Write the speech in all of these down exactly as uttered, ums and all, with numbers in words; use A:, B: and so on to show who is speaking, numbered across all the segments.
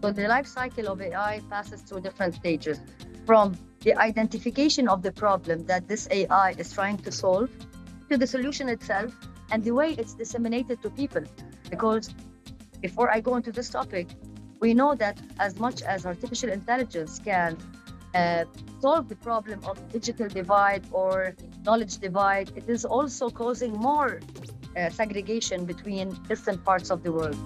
A: So the life cycle of A I passes through different stages, from the identification of the problem that this A I is trying to solve to the solution itself and the way it's disseminated to people. Because before I go into this topic, we know that as much as artificial intelligence can uh, solve the problem of digital divide or knowledge divide, it is also causing more uh, segregation between different parts of the world.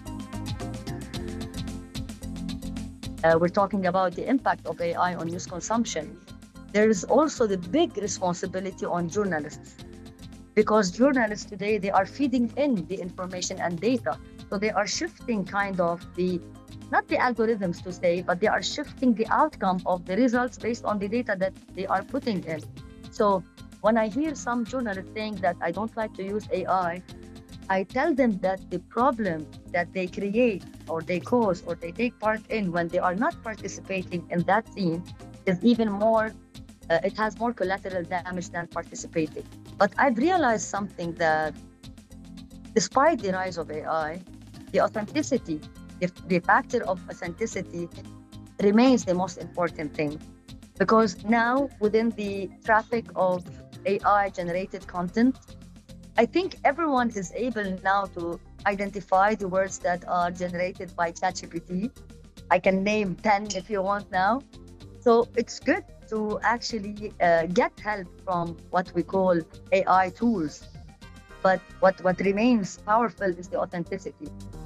A: Uh, we're talking about the impact of A I on news consumption. There is also the big responsibility on journalists, because journalists today, they are feeding in the information and data. So they are shifting kind of the, not the algorithms to say, but they are shifting the outcome of the results based on the data that they are putting in. So when I hear some journalists saying that I don't like to use A I, I tell them that the problem that they create or they cause or they take part in when they are not participating in that scene is even more, uh, it has more collateral damage than participating. But I've realized something, that despite the rise of A I, the authenticity, the, the factor of authenticity remains the most important thing. Because now within the traffic of A I-generated content, I think everyone is able now to identify the words that are generated by ChatGPT. I can name ten if you want now. So it's good to actually uh, get help from what we call A I tools. But what, what remains powerful is the authenticity.